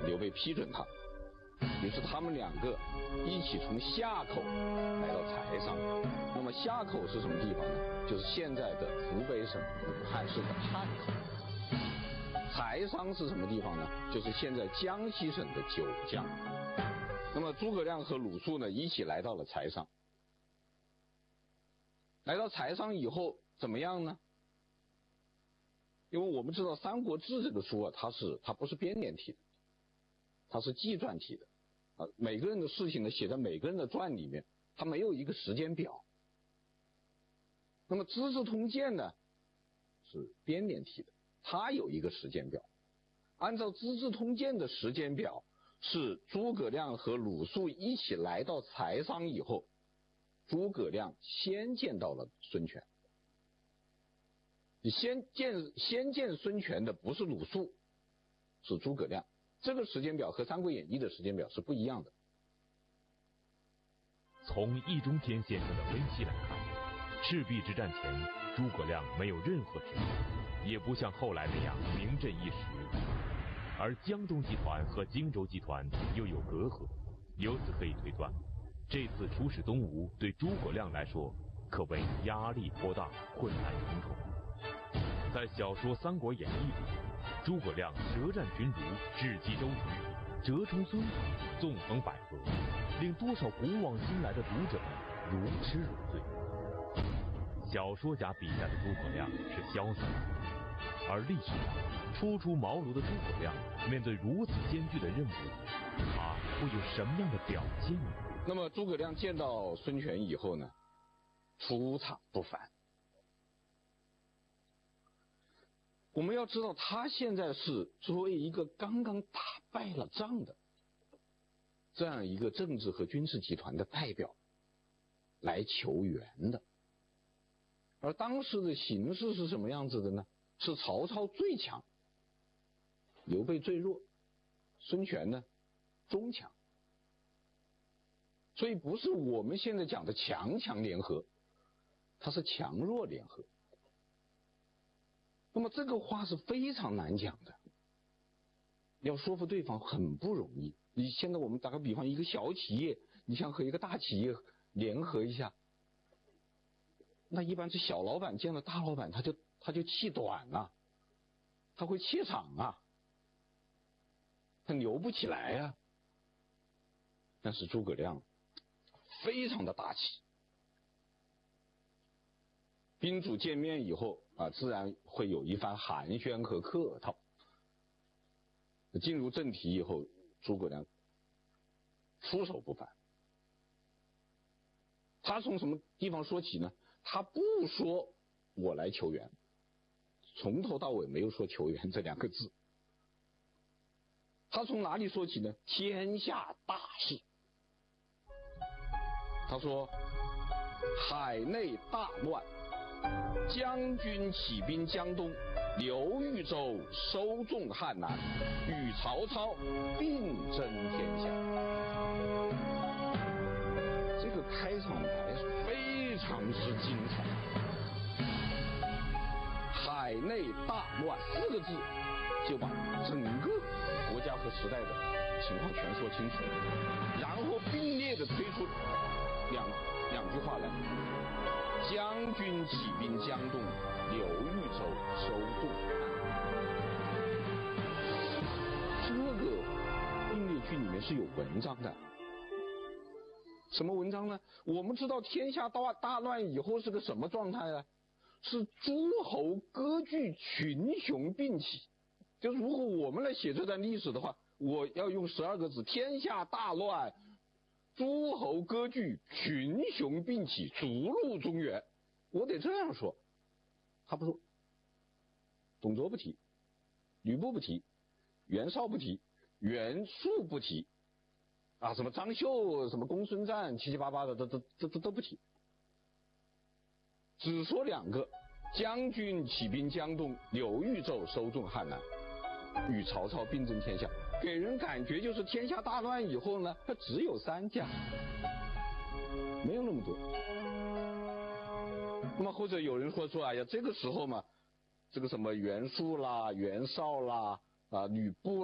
刘备批准他，于是他们两个一起从夏口来到柴桑。那么夏口是什么地方呢？就是现在的湖北省武汉市的汉口。柴桑是什么地方呢？就是现在江西省的九江。那么诸葛亮和鲁肃呢一起来到了柴桑。来到柴桑以后怎么样呢？因为我们知道《三国志》这个书啊，它不是编年体的，它是纪传体的啊。每个人的事情呢写在每个人的传里面，它没有一个时间表。那么《资治通鉴》呢是编年体的，它有一个时间表。按照《资治通鉴》的时间表，是诸葛亮和鲁肃一起来到柴桑以后，诸葛亮先见到了孙权。先见孙权的不是鲁肃，是诸葛亮。这个时间表和《三国演义》的时间表是不一样的。 从易中天先生的分析来看，赤壁之战前，诸葛亮没有任何指望，也不像后来那样名震一时。而江东集团和荆州集团又有隔阂，由此可以推断，这次出使东吴对诸葛亮来说可谓压力颇大，困难重重。在小说《三国演义》里，诸葛亮舌战群儒，智击周瑜，折冲孙子，纵横捭阖，令多少古往今来的读者们如痴如醉。小说家笔下的诸葛亮是潇洒的，而历史上初出茅庐的诸葛亮面对如此艰巨的任务，他会有什么样的表现呢？ 那么诸葛亮见到孙权以后呢，出场不凡。我们要知道，他现在是作为一个刚刚打败了仗的这样一个政治和军事集团的代表来求援的。而当时的形势是什么样子的呢？是曹操最强，刘备最弱，孙权呢中强。所以不是我们现在讲的强强联合，它是强弱联合。那么这个话是非常难讲的，要说服对方很不容易。你现在我们打个比方，一个小企业你想和一个大企业联合一下，那一般是小老板见了大老板他就气短了，他会怯场啊，他牛不起来啊。但是诸葛亮非常的大气，宾主见面以后啊，自然会有一番寒暄和客套。进入正题以后，诸葛亮出手不凡。他从什么地方说起呢？他不说我来求援，从头到尾没有说求援这两个字。他从哪里说起呢？天下大事。他说海内大乱，将军起兵江东，刘豫州收众汉南，与曹操并争天下。这个开场白非常之精彩。海内大乱4个字就把整个国家和时代的情况全说清楚了，然后并列的推出两句话来：将军起兵江东，刘豫州收众汉南。这个并列句里面是有文章的。什么文章呢？我们知道天下大乱以后是个什么状态啊？是诸侯割据，群雄并起。就如果我们来写这段历史的话，我要用12个字：天下大乱，诸侯割据，群雄并起，逐鹿中原。我得这样说。他不说，董卓不提，吕布不提，袁绍不提，袁术不提啊，什么张绣，什么公孙瓒，七七八八的都不提，只说2个：将军起兵江东，刘豫州收众汉南，与曹操并争天下。给人感觉就是天下大乱以后呢，它只有3家，没有那么多。那么或者有人说哎呀，这个时候嘛，这个什么袁术啦、袁绍啦、吕布